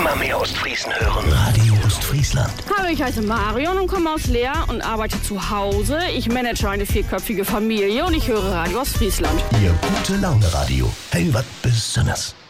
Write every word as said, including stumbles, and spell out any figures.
immer mehr Ostfriesen hören. Radio Ostfriesland. Hallo, ich heiße Marion und komme aus Leer und arbeite zu Hause. Ich manage eine vierköpfige Familie und ich höre Radio Ostfriesland. Ihr gute Laune Radio. Hey, was Besonderes.